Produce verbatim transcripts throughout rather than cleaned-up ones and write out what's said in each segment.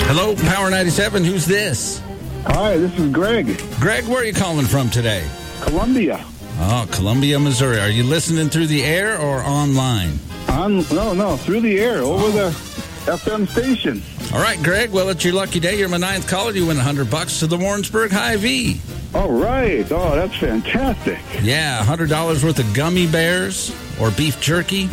Hello, Power ninety-seven. Who's this? Hi, this is Greg. Greg, where are you calling from today? Columbia. Oh, Columbia, Missouri. Are you listening through the air or online? On, no, no, through the air, over the F M station. All right, Greg. Well, it's your lucky day. You're my ninth caller. You win one hundred bucks to the Warrensburg Hy-Vee. All right. Oh, that's fantastic. Yeah, one hundred dollars worth of gummy bears or beef jerky.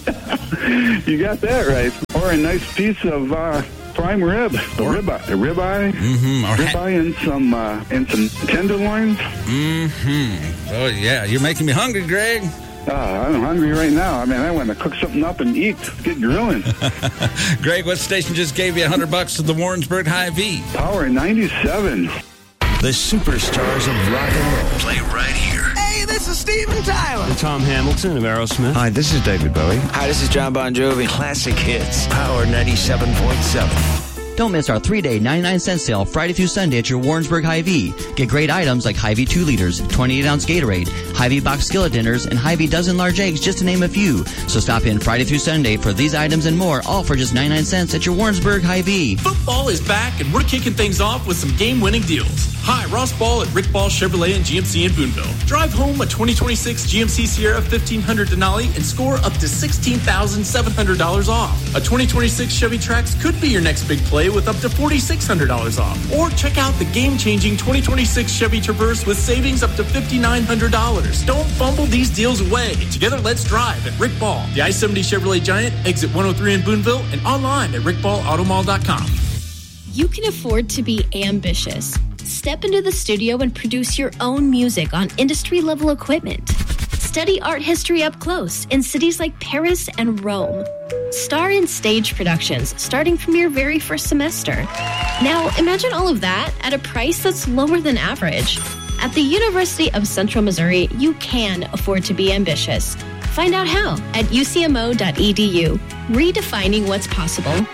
You got that right. Or a nice piece of uh, prime rib, a ribeye, a ribeye, mm-hmm. or ribeye, ha- and some uh, and some tenderloins. Mm-hmm. Oh yeah, you're making me hungry, Greg. Uh, I'm hungry right now. I mean, I want to cook something up and eat. Get grilling. Greg, what station just gave you one hundred bucks to the Warrensburg Hy-Vee? Power ninety-seven. The superstars of rock and roll play right here. Hey, this is Steven Tyler. I'm Tom Hamilton of Aerosmith. Hi, this is David Bowie. Hi, this is John Bon Jovi. Classic hits. Power ninety-seven point seven. Don't miss our three-day ninety-nine cent sale Friday through Sunday at your Warrensburg Hy-Vee. Get great items like Hy-Vee two liters, twenty-eight ounce Gatorade, Hy-Vee box skillet dinners, and Hy-Vee dozen large eggs, just to name a few. So stop in Friday through Sunday for these items and more, all for just ninety-nine cents at your Warrensburg Hy-Vee. Football is back, and we're kicking things off with some game-winning deals. Hi, Ross Ball at Rick Ball Chevrolet and G M C in Boonville. Drive home a twenty twenty-six G M C Sierra fifteen hundred Denali and score up to sixteen thousand seven hundred dollars off. A twenty twenty-six Chevy Trax could be your next big play with up to four thousand six hundred dollars off. Or check out the game-changing twenty twenty-six Chevy Traverse with savings up to five thousand nine hundred dollars. Don't fumble these deals away. Together, let's drive at Rick Ball, the I seventy Chevrolet Giant, exit one oh three in Boonville, and online at rick ball auto mall dot com. You can afford to be ambitious. Step into the studio and produce your own music on industry-level equipment. Study art history up close in cities like Paris and Rome. Star in stage productions starting from your very first semester. Now, imagine all of that at a price that's lower than average. At the University of Central Missouri, you can afford to be ambitious. Find out how at u c m o dot e d u. Redefining what's possible.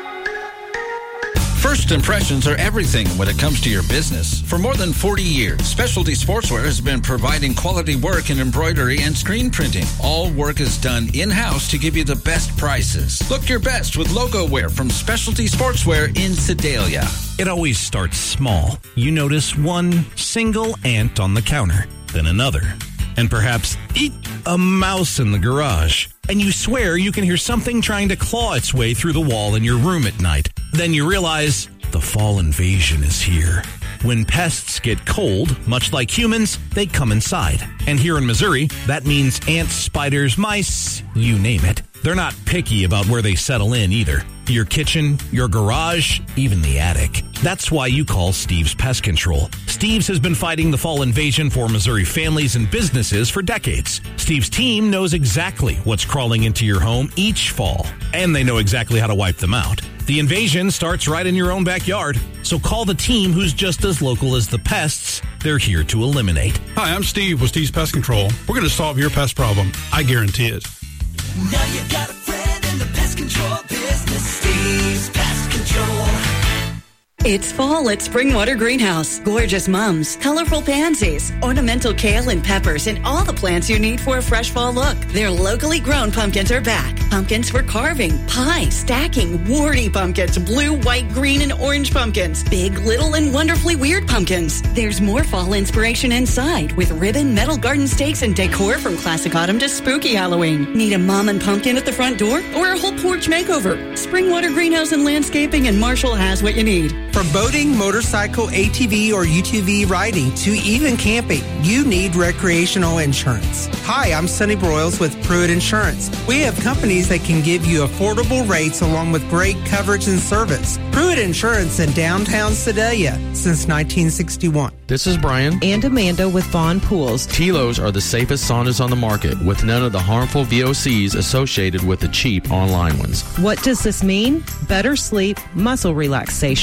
First impressions are everything when it comes to your business. For more than forty years, Specialty Sportswear has been providing quality work in embroidery and screen printing. All work is done in-house to give you the best prices. Look your best with logo wear from Specialty Sportswear in Sedalia. It always starts small. You notice one single ant on the counter, then another, and perhaps eat a mouse in the garage. And you swear you can hear something trying to claw its way through the wall in your room at night. Then you realize the fall invasion is here. When pests get cold, much like humans, they come inside. And here in Missouri, that means ants, spiders, mice, you name it. They're not picky about where they settle in either. Your kitchen, your garage, even the attic. That's why you call Steve's Pest Control. Steve's has been fighting the fall invasion for Missouri families and businesses for decades. Steve's team knows exactly what's crawling into your home each fall, and they know exactly how to wipe them out. The invasion starts right in your own backyard, so call the team who's just as local as the pests they're here to eliminate. Hi, I'm Steve with Steve's Pest Control. We're going to solve your pest problem. I guarantee it. Now you got a friend in the pest control business. Steve's Pest Control. It's fall at Springwater Greenhouse. Gorgeous mums, colorful pansies, ornamental kale and peppers, and all the plants you need for a fresh fall look. Their locally grown pumpkins are back. Pumpkins for carving, pie, stacking, warty pumpkins, blue, white, green, and orange pumpkins, big, little, and wonderfully weird pumpkins. There's more fall inspiration inside with ribbon, metal garden stakes, and decor from classic autumn to spooky Halloween. Need a mom and pumpkin at the front door or a whole porch makeover? Springwater Greenhouse and Landscaping in Marshall has what you need. From boating, motorcycle, A T V, or U T V riding to even camping, you need recreational insurance. Hi, I'm Sonny Broyles with Pruitt Insurance. We have companies that can give you affordable rates along with great coverage and service. Pruitt Insurance in downtown Sedalia since nineteen sixty-one. This is Brian and Amanda with Vaughn Pools. T-Lo's are the safest saunas on the market with none of the harmful V O Cs associated with the cheap online ones. What does this mean? Better sleep, muscle relaxation,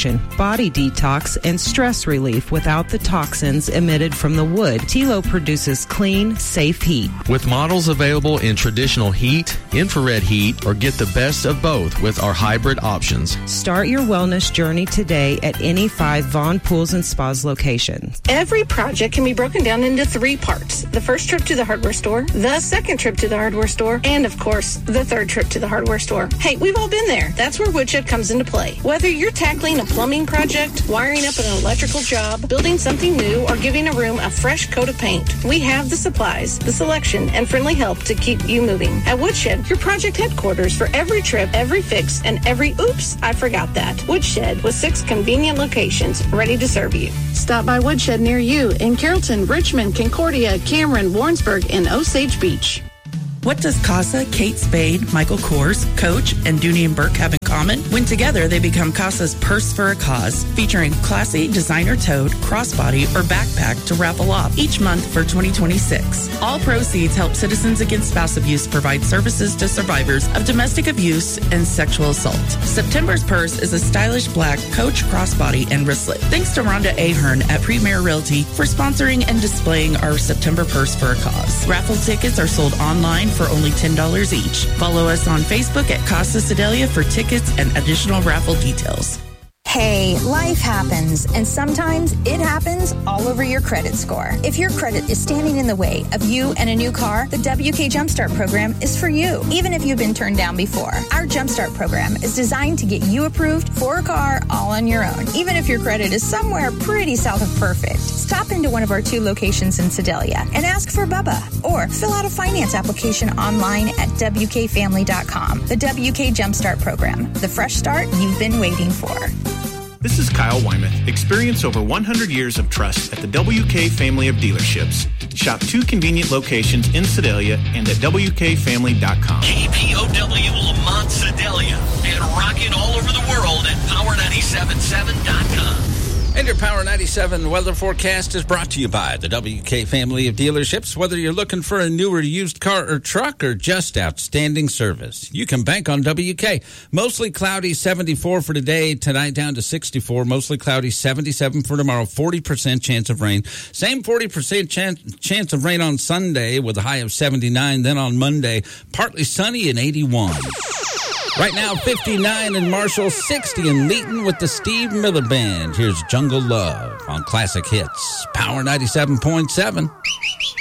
body detox and stress relief without the toxins emitted from the wood. Tilo produces clean, safe heat. With models available in traditional heat, infrared heat, or get the best of both with our hybrid options. Start your wellness journey today at any five Vaughn Pools and Spas locations. Every project can be broken down into three parts. The first trip to the hardware store, the second trip to the hardware store, and of course, the third trip to the hardware store. Hey, we've all been there. That's where Woodshed comes into play. Whether you're tackling a plumbing project, wiring up an electrical job, building something new, or giving a room a fresh coat of paint, we have the supplies, the selection, and friendly help to keep you moving. At Woodshed, your project headquarters for every trip, every fix, and every oops, I forgot that. Woodshed with six convenient locations ready to serve you. Stop by Woodshed near you in Carrollton, Richmond, Concordia, Cameron, Warrensburg, and Osage Beach. What does Casa, Kate Spade, Michael Kors, Coach, and Dooney and Burke have in common? When together, they become Casa's Purse for a Cause, featuring classy designer-toed, crossbody, or backpack to raffle off each month for twenty twenty-six. All proceeds help Citizens Against Spouse Abuse provide services to survivors of domestic abuse and sexual assault. September's purse is a stylish black Coach crossbody and wristlet. Thanks to Rhonda Ahern at Premier Realty for sponsoring and displaying our September Purse for a Cause. Raffle tickets are sold online for only ten dollars each. Follow us on Facebook at Casa Sedalia for tickets and additional raffle details. Hey, life happens, and sometimes it happens all over your credit score. If your credit is standing in the way of you and a new car, the W K Jumpstart program is for you, even if you've been turned down before. Our Jumpstart program is designed to get you approved for a car all on your own, even if your credit is somewhere pretty south of perfect. Stop into one of our two locations in Sedalia and ask for Bubba, or fill out a finance application online at W K family dot com. The W K Jumpstart program, the fresh start you've been waiting for. This is Kyle Wyman. Experience over one hundred years of trust at the W K family of dealerships. Shop two convenient locations in Sedalia and at W K family dot com. K P O W Lamont Sedalia and rocking all over the world at power nine seven seven dot com. And your Power ninety-seven weather forecast is brought to you by the W K family of dealerships. Whether you're looking for a newer used car or truck or just outstanding service, you can bank on W K. Mostly cloudy, seventy-four for today. Tonight down to sixty-four. Mostly cloudy, seventy-seven for tomorrow. forty percent chance of rain. Same forty percent chance, chance of rain on Sunday with a high of seventy-nine. Then on Monday, partly sunny and eighty-one. Right now, fifty-nine in Marshall, sixty in Leeton with the Steve Miller Band. Here's Jungle Love on Classic Hits. Power ninety-seven point seven.